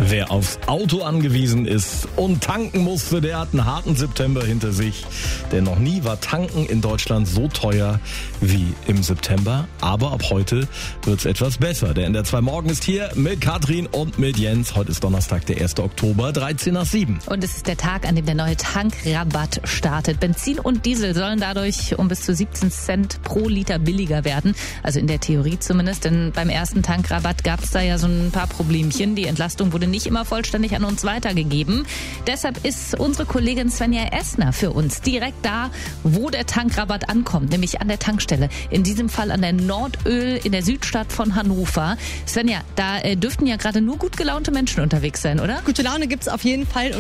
Wer aufs Auto angewiesen ist und tanken musste, der hat einen harten September hinter sich. Denn noch nie war Tanken in Deutschland so teuer wie im September. Aber ab heute wird's etwas besser. Der NDR 2 Morgen ist hier mit Katrin und mit Jens. Heute ist Donnerstag, der 1. Oktober, 13:07. Und es ist der Tag, an dem der neue Tankrabatt startet. Benzin und Diesel sollen dadurch um bis zu 17 Cent pro Liter billiger werden. Also in der Theorie zumindest. Denn beim ersten Tankrabatt gab's da ja so ein paar Problemchen. Die Entlastung wurde nicht immer vollständig an uns weitergegeben. Deshalb ist unsere Kollegin Svenja Essner für uns direkt da, wo der Tankrabatt ankommt, nämlich an der Tankstelle. In diesem Fall an der Nordöl in der Südstadt von Hannover. Svenja, da dürften ja gerade nur gut gelaunte Menschen unterwegs sein, oder? Gute Laune gibt's auf jeden Fall.